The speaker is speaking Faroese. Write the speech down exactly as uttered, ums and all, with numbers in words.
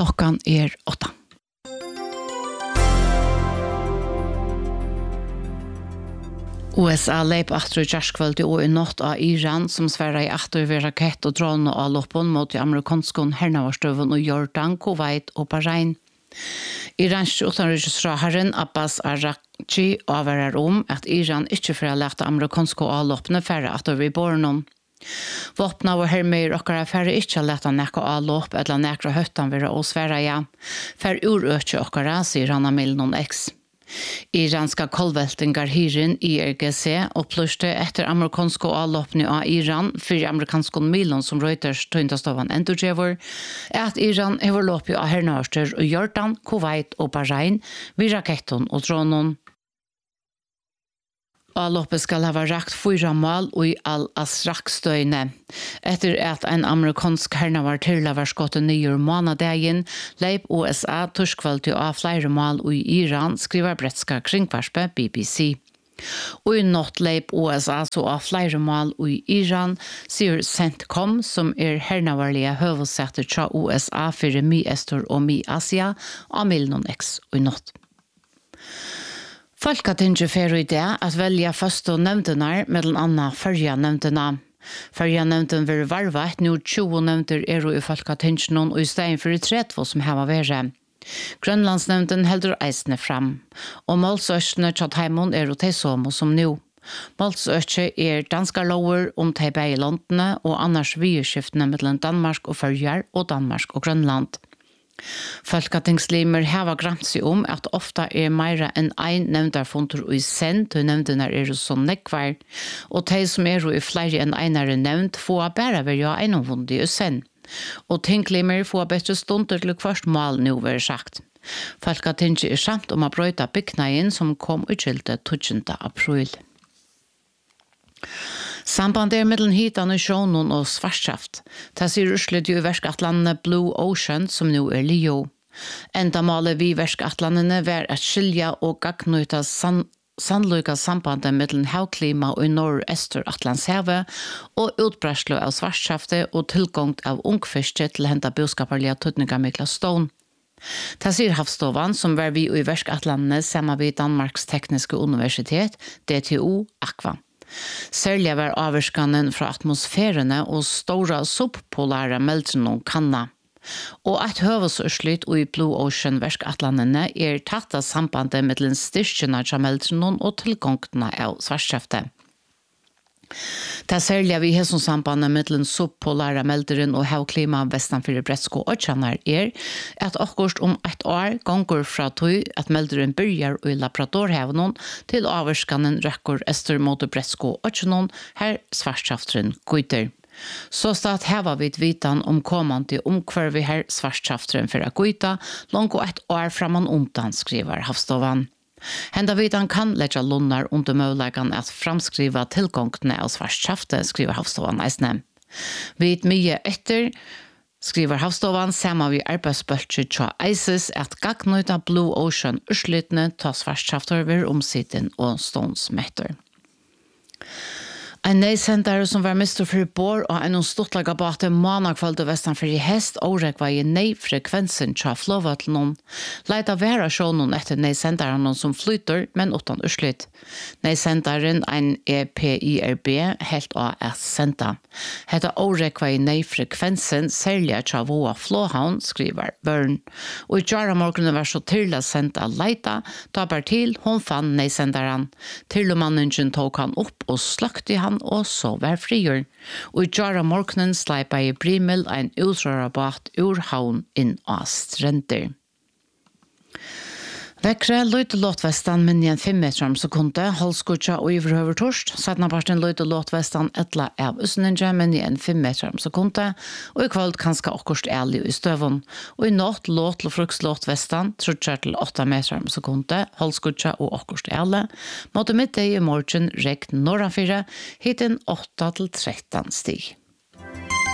Klockan är åtta. U S A leip aftur kjærskvöldi og i natt av Iran som sverra i aftur ved rakett og drone og loppon mot de amerikanske hernavarstøven og Jordan, Kuwait og Bahrain. Iransk utenriksrådherren Abbas Araghchi avvarer om at Iran ikke får lete amerikanske avloppene færre at vi bor noen. Våpna og hermer okkara færre ikke lete nekka avlopp eller nekra høttan være og sverra ja. Fær urøkje okkara, sier han av Milnon X. Iranska kolveltingar hirin I R G C upplyste efter amerikanska avloppning av Iran för amerikanska milon som Reuters tøyndastovan endurgever at Iran hever loppet av hernavarster og Jordan, Kuwait og Bahrain vid raketton og dronen. Avloppet skal ha rakt fyra mål i Al-Asrak-støyne. Etter at en amerikansk hernavartyrla var skottet nyer måneddagen, leip U S A torskvalgte av flere mål i Iran, skriver bretska kringvarspe B B C. Og i natt leip U S A så av flere mål i Iran, sier CENTCOM, som er hernavarlige høvesetter fra U S A for Mi-Estor og Mi-Asia, av Milnon X og i natt. Folketinget fer i det at velja første nevndenar, mellom annet førja nevndena. Førja nevnden vil varvet, nå tjue nevnder er i Folketinget og i stedet for trettvo som heva vært. Grønlandsnevnden heldur eisne fram, og målsøkene tjatt heimon er og teisomo som nå. Målsøkje er danska lover om tei bei landene og annars vyerskiftene mellom Danmark og Førjar og Danmark og Grønland. Folketingslimer hava grant seg om at ofta er meira enn ein nevndarfunter i sen, til nevndene er så nekvar, og de som er i flere enn einare nevnd får bare være einhundig i sen. Og tinglimer får bedre stunder til først mal nå være sagt. Folketinget er samt om å brøyta byggnaden som kom utskilte tjuende april. Samband er mellom hitan og sjånen og svartsaft. Det sier utslutt i verskatlandene Blue Ocean, som nå er Leo. Endamålet vi verskatlandene var at skilja og gagnøyta san sannløyka sambandet mellom havklima og i nord-øster-Atlantshavet og utbrørslo av svartsaftet og tilgang av ungfiske til henta boskaparlige tøtninga Mikla Stone. Det sier Havstovan, som var vi i verskatlandene sammen med Danmarks tekniske universitet, D T U, Aqua. Særlig var avvirskanen fra atmosfærene og store subpolare meldene kanna. Og et høvesørslytt i Blue Ocean verskatlandene er tatt av sambandet mellom styrkene av meldene og tilgangene av svartskjeftet. Det er særlig vi har som sambandet mellom subpolare melderen og havklima vestanfor Bretsko og Kjannar er at akkurat om et år ganger fra tog at melderen begynner i Labradorhaven til avvirskanen rekker øster mot Bretsko og Kjannar her svartskafteren gøyter. Så stad heva vi vitan om kommande omkvarvi her svartskafteren for å gøyta langt og et år framan undan, skriver Havstovan. Henda vidan kan leggja lunnar under möjligheten att framskriva tillgångarna av svartskaftet, skriver Havstovan eisne. Vid mye etter, skriver Havstovan, samma vi arbeidsbølger tja ISIS at gagnøyta Blue Ocean urslytene ta svartskafter ved omsiden og stånsmetter. En neisendare som var mister for bor og en stortlaga bate manakvalde vestan for i hest årekva i nei-frekvensen tja flåvatlenon. Leita vera sjånen etter neisendaren som flyter, men utan urslytt. Neisendaren en E P I R B helt av et senda. Hetta årekva i nei-frekvensen særlig tja voa flåhavn, skriver Bern. Og i tjara morgenen var så tyrla senda leita, da bar til hon fann neisendaren. Tyrlumannen tok han opp og slakte han og så var frigjør. Og i tjara morgenen sleipa i Brimel en utrarabat ur havn inn av strender. Vekre løyte låtvestan minni en fem meter om sekunde, holdskutja og iverhøver torst. Sætna parten løyte låtvestan etla av usninja minni en fem meter om sekunde, og i kveld kanska okkurst ærlig i støvun. Og i natt låt til fruks låtvestan, trutjar til åtta meter om sekunde, holdskutja og okkurst ærlig. Måte middag i morgen regn norranfyra, hitten åtta til tretton stig.